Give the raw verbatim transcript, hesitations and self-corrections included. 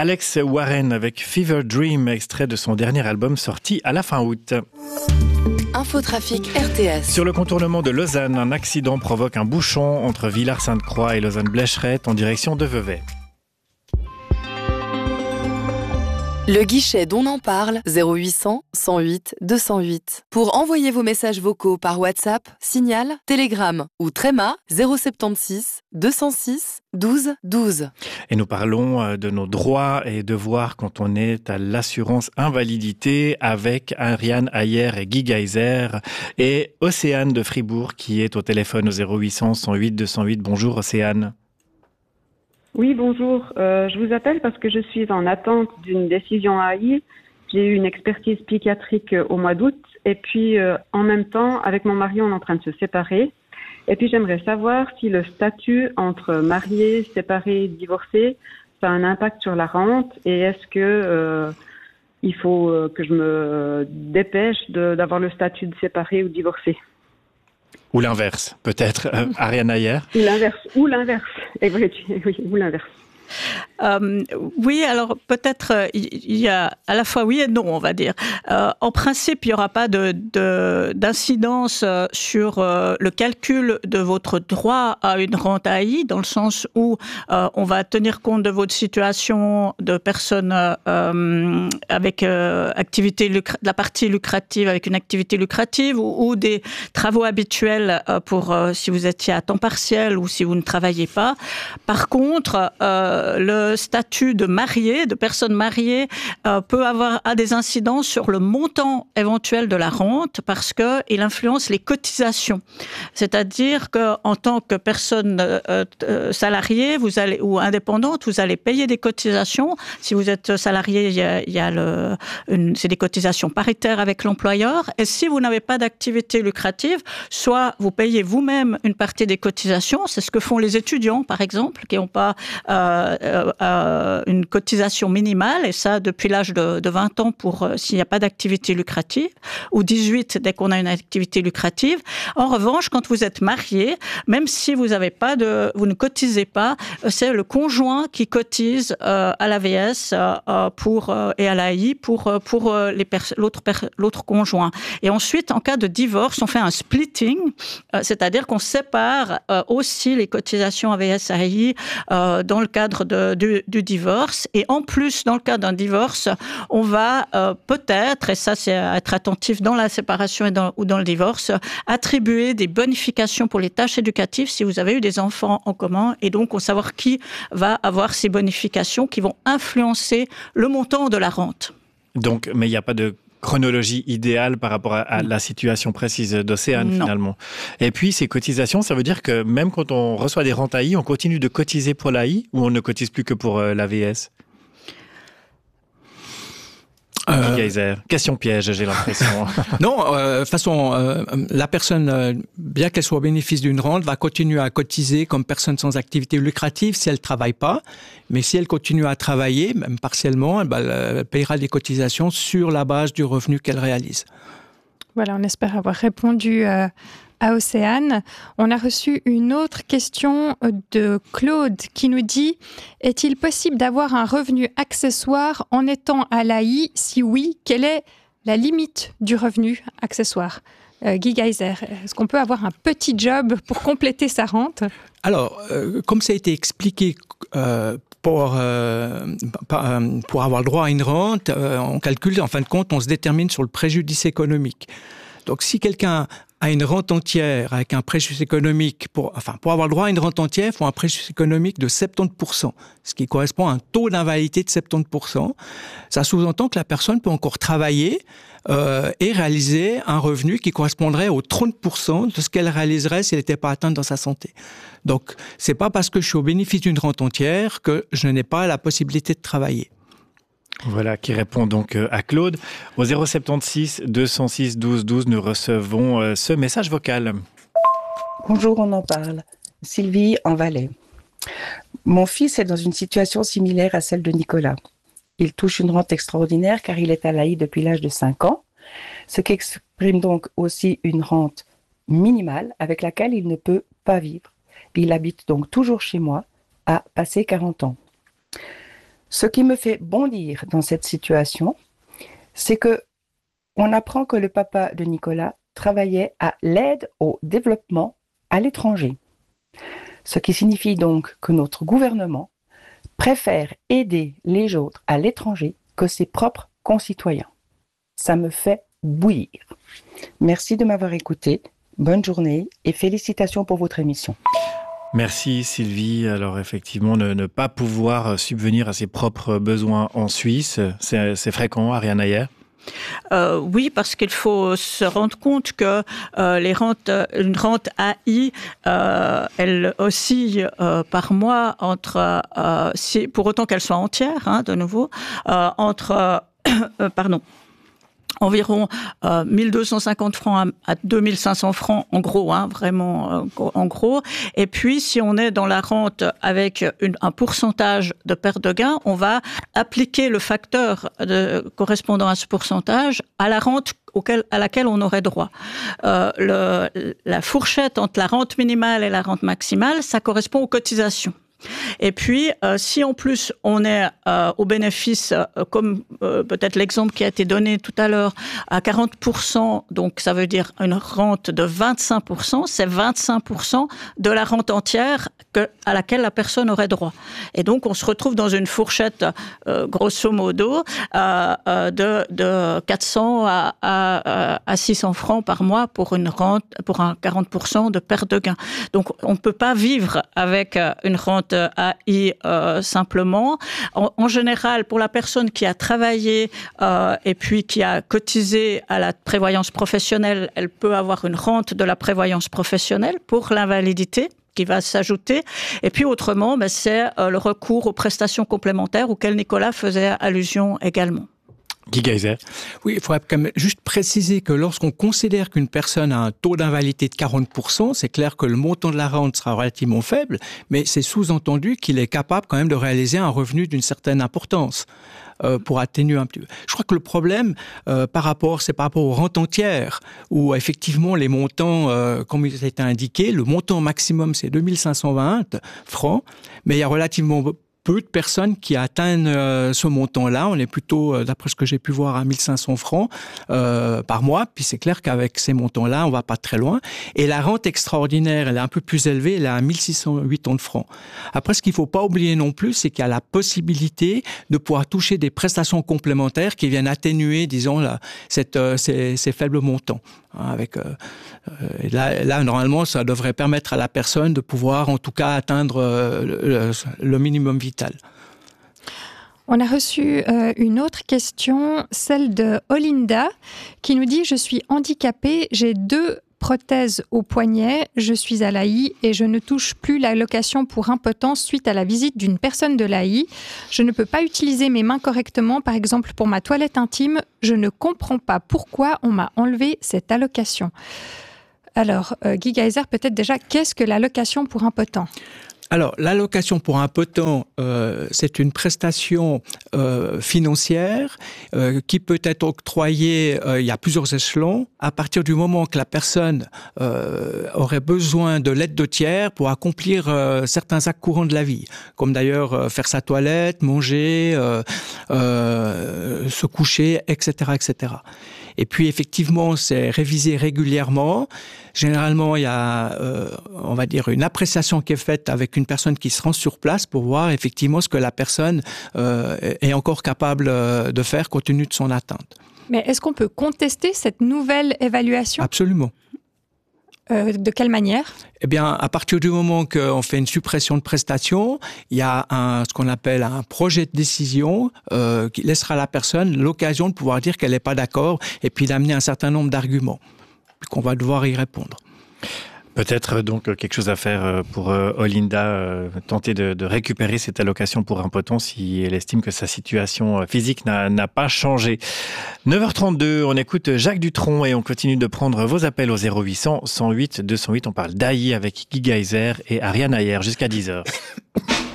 Alex Warren avec Fever Dream, extrait de son dernier album sorti à la fin août. Infotrafic R T S. Sur le contournement de Lausanne, un accident provoque un bouchon entre Villars-Sainte-Croix et Lausanne-Blécherette en direction de Vevey. Le guichet d'On en parle, zéro huit cents, cent huit, deux cent huit. Pour envoyer vos messages vocaux par WhatsApp, Signal, Telegram ou Tréma, zéro soixante-six, deux cent six, douze, douze. Et nous parlons de nos droits et devoirs quand on est à l'assurance invalidité avec Ariane Ayer et Guy Geyser et Océane de Fribourg qui est au téléphone au zéro huit cents, cent huit, deux cent huit. Bonjour Océane. Oui, bonjour. Euh, je vous appelle parce que je suis en attente d'une décision A I. J'ai eu une expertise psychiatrique au mois d'août et puis euh, en même temps, avec mon mari, on est en train de se séparer. Et puis j'aimerais savoir si le statut entre marié, séparé, divorcé, ça a un impact sur la rente et est-ce que euh, il faut euh, que je me dépêche de, d'avoir le statut de séparé ou divorcé. Ou l'inverse, peut-être, euh, Ariane Ayer. Ou l'inverse, ou l'inverse, oui, ou l'inverse. Euh, oui, alors peut-être euh, il y a à la fois oui et non, on va dire. Euh, en principe, il n'y aura pas de, de, d'incidence sur euh, le calcul de votre droit à une rente A I, dans le sens où euh, on va tenir compte de votre situation de personne euh, avec euh, activité lucra- la partie lucrative avec une activité lucrative ou, ou des travaux habituels euh, pour euh, si vous étiez à temps partiel ou si vous ne travaillez pas. Par contre, euh, le statut de marié, de personne mariée, euh, peut avoir a des incidences sur le montant éventuel de la rente parce que il influence les cotisations. C'est-à-dire que en tant que personne euh, euh, salariée, vous allez ou indépendante, vous allez payer des cotisations. Si vous êtes salarié, il y a, il y a le, une, c'est des cotisations paritaires avec l'employeur. Et si vous n'avez pas d'activité lucrative, soit vous payez vous-même une partie des cotisations. C'est ce que font les étudiants, par exemple, qui n'ont pas euh, Euh, euh, une cotisation minimale, et ça depuis l'âge de, de vingt ans pour euh, s'il n'y a pas d'activité lucrative, ou dix-huit dès qu'on a une activité lucrative. En revanche, quand vous êtes marié, même si vous avez pas de, vous ne cotisez pas, euh, c'est le conjoint qui cotise euh, à l'A V S euh, pour euh, et à l'A I pour pour euh, les pers- l'autre per- l'autre conjoint. Et ensuite, en cas de divorce, on fait un splitting, euh, c'est-à-dire qu'on sépare euh, aussi les cotisations A V S A I euh, dans le cadre De, du, du divorce. Et en plus, dans le cas d'un divorce, on va euh, peut-être, et ça c'est à être attentif dans la séparation et dans, ou dans le divorce, attribuer des bonifications pour les tâches éducatives si vous avez eu des enfants en commun, et donc on va savoir qui va avoir ces bonifications qui vont influencer le montant de la rente. Donc, mais il n'y a pas de chronologie idéale par rapport à, à la situation précise d'Océane, non. Finalement. Et puis, ces cotisations, ça veut dire que même quand on reçoit des rentes A I, on continue de cotiser pour l'A I ou on ne cotise plus que pour euh, l'A V S? Euh... Geyser. Question piège, j'ai l'impression. Non, de euh, toute façon, euh, la personne, euh, bien qu'elle soit au bénéfice d'une rente, va continuer à cotiser comme personne sans activité lucrative si elle ne travaille pas. Mais si elle continue à travailler, même partiellement, ben, elle paiera des cotisations sur la base du revenu qu'elle réalise. Voilà, on espère avoir répondu euh, à Océane. On a reçu une autre question de Claude qui nous dit « Est-il possible d'avoir un revenu accessoire en étant à l'A I? Si oui, quelle est la limite du revenu accessoire ?» euh, Guy Geyser, est-ce qu'on peut avoir un petit job pour compléter sa rente? Alors, euh, comme ça a été expliqué, euh, pour, euh, pour avoir le droit à une rente, euh, on calcule, en fin de compte, on se détermine sur le préjudice économique. Donc, si quelqu'un a une rente entière avec un préjudice économique, pour, enfin, pour avoir le droit à une rente entière, il faut un préjudice économique de soixante-dix pour cent, ce qui correspond à un taux d'invalidité de soixante-dix pour cent. Ça sous-entend que la personne peut encore travailler euh, et réaliser un revenu qui correspondrait aux trente pour cent de ce qu'elle réaliserait si elle n'était pas atteinte dans sa santé. Donc, c'est pas parce que je suis au bénéfice d'une rente entière que je n'ai pas la possibilité de travailler. Voilà, qui répond donc à Claude. Au zéro soixante-seize, deux cent six, douze, douze, nous recevons ce message vocal. Bonjour, on en parle. Sylvie, en Valais. Mon fils est dans une situation similaire à celle de Nicolas. Il touche une rente extraordinaire car il est à l'A I depuis l'âge de cinq ans, ce qui exprime donc aussi une rente minimale avec laquelle il ne peut pas vivre. Il habite donc toujours chez moi, à passer quarante ans. Ce qui me fait bondir dans cette situation, c'est que on apprend que le papa de Nicolas travaillait à l'aide au développement à l'étranger. Ce qui signifie donc que notre gouvernement préfère aider les autres à l'étranger que ses propres concitoyens. Ça me fait bouillir. Merci de m'avoir écouté. Bonne journée et félicitations pour votre émission. Merci Sylvie. Alors effectivement, ne, ne pas pouvoir subvenir à ses propres besoins en Suisse, c'est, c'est fréquent, Ariane Ayer? Euh, oui, parce qu'il faut se rendre compte que euh, les rentes, une rente A I, euh, elle oscille euh, par mois entre, euh, si, pour autant qu'elle soit entière, hein, de nouveau, euh, entre, euh, pardon. environ euh, mille deux cent cinquante francs à, à deux mille cinq cents francs, en gros, hein, vraiment euh, en gros. Et puis, si on est dans la rente avec une, un pourcentage de perte de gain, on va appliquer le facteur de, correspondant à ce pourcentage à la rente auquel, à laquelle on aurait droit. Euh, le, la fourchette entre la rente minimale et la rente maximale, ça correspond aux cotisations. Et puis, euh, si en plus on est euh, au bénéfice, euh, comme euh, peut-être l'exemple qui a été donné tout à l'heure, à quarante pour cent, donc ça veut dire une rente de vingt-cinq pour cent, c'est vingt-cinq pour cent de la rente entière que, à laquelle la personne aurait droit. Et donc, on se retrouve dans une fourchette, euh, grosso modo, euh, euh, de, de quatre cents à, à, à six cents francs par mois pour une rente, pour un quarante pour cent de perte de gain. Donc, on ne peut pas vivre avec une rente A I euh, simplement. En, en général, pour la personne qui a travaillé euh, et puis qui a cotisé à la prévoyance professionnelle, elle peut avoir une rente de la prévoyance professionnelle pour l'invalidité qui va s'ajouter. Et puis autrement, ben, c'est euh, le recours aux prestations complémentaires auxquelles Nicolas faisait allusion également. Guy Geiser. Oui, il faudrait quand même juste préciser que lorsqu'on considère qu'une personne a un taux d'invalidité de quarante pour cent, c'est clair que le montant de la rente sera relativement faible, mais c'est sous-entendu qu'il est capable quand même de réaliser un revenu d'une certaine importance. Euh, pour atténuer un petit peu. Je crois que le problème euh, par rapport, c'est par rapport aux rentes entières, où effectivement les montants, euh, comme il a été indiqué, le montant maximum c'est deux mille cinq cent vingt francs, mais il y a relativement peu de personnes qui atteignent euh, ce montant-là. On est plutôt, euh, d'après ce que j'ai pu voir, à mille cinq cents francs euh, par mois. Puis c'est clair qu'avec ces montants-là, on va pas très loin. Et la rente extraordinaire, elle est un peu plus élevée, elle est à mille six cent quatre-vingt-dix francs. Après, ce qu'il faut pas oublier non plus, c'est qu'il y a la possibilité de pouvoir toucher des prestations complémentaires qui viennent atténuer, disons, la, cette, euh, ces, ces faibles montants. Avec, euh, euh, là, là, normalement, ça devrait permettre à la personne de pouvoir, en tout cas, atteindre euh, le, le minimum vital. On a reçu euh, une autre question, celle de Olinda, qui nous dit « Je suis handicapée, j'ai deux prothèse au poignet, je suis à l'A I et je ne touche plus l'allocation pour impotence suite à la visite d'une personne de l'A I. Je ne peux pas utiliser mes mains correctement, par exemple pour ma toilette intime. Je ne comprends pas pourquoi on m'a enlevé cette allocation. » Alors, euh, Guy Geiser, peut-être déjà, qu'est-ce que l'allocation pour impotent ? Alors, l'allocation pour impotent, euh, c'est une prestation euh, financière euh, qui peut être octroyée, euh, il y a plusieurs échelons, à partir du moment que la personne euh, aurait besoin de l'aide de tiers pour accomplir euh, certains actes courants de la vie, comme d'ailleurs euh, faire sa toilette, manger, euh, euh, se coucher, et cetera, et cetera. Et puis effectivement, c'est révisé régulièrement. Généralement, il y a, euh, on va dire, une appréciation qui est faite avec une personne qui se rend sur place pour voir effectivement ce que la personne euh, est encore capable de faire compte tenu de son atteinte. Mais est-ce qu'on peut contester cette nouvelle évaluation ? Absolument. Euh, de quelle manière ? Eh bien, à partir du moment qu'on fait une suppression de prestations, il y a un, ce qu'on appelle un projet de décision euh, qui laissera à la personne l'occasion de pouvoir dire qu'elle n'est pas d'accord et puis d'amener un certain nombre d'arguments, puis qu'on va devoir y répondre. Peut-être donc quelque chose à faire pour Olinda, tenter de, de récupérer cette allocation pour impotence si elle estime que sa situation physique n'a, n'a pas changé. neuf heures trente-deux, on écoute Jacques Dutronc et on continue de prendre vos appels au zéro huit cent, cent huit, deux cent huit. On parle d'A I avec Guy Geiser et Ariane Ayer jusqu'à dix heures.